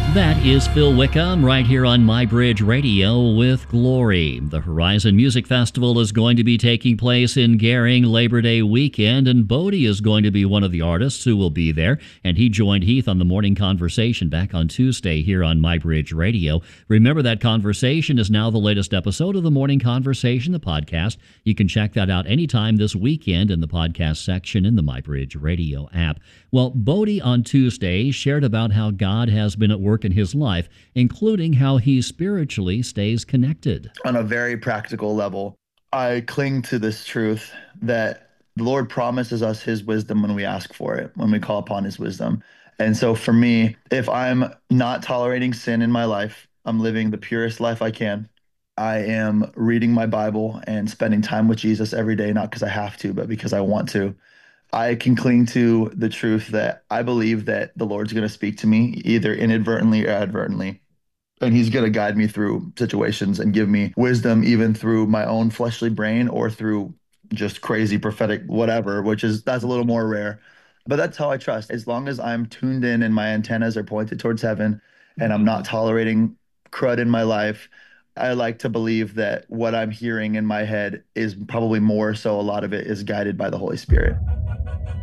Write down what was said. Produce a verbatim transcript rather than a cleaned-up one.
That is Phil Wickham right here on MyBridge Radio with Glory. The Horizon Music Festival is going to be taking place in Gering Labor Day weekend, and Bodie is going to be one of the artists who will be there. And he joined Heath on the Morning Conversation back on Tuesday here on MyBridge Radio. Remember, that conversation is now the latest episode of the Morning Conversation, the podcast. You can check that out anytime this weekend in the podcast section in the MyBridge Radio app. Well, Bodie on Tuesday shared about how God has been at work in his life, including how he spiritually stays connected. On a very practical level, I cling to this truth that the Lord promises us his wisdom when we ask for it, when we call upon his wisdom. And so for me, if I'm not tolerating sin in my life, I'm living the purest life I can. I am reading my Bible and spending time with Jesus every day, not because I have to, but because I want to. I can cling to the truth that I believe that the Lord's going to speak to me either inadvertently or advertently. And he's going to guide me through situations and give me wisdom, even through my own fleshly brain or through just crazy prophetic whatever, which is that's a little more rare. But that's how I trust. As long as I'm tuned in and my antennas are pointed towards heaven and I'm not tolerating crud in my life, I like to believe that what I'm hearing in my head is probably more so a lot of it is guided by the Holy Spirit.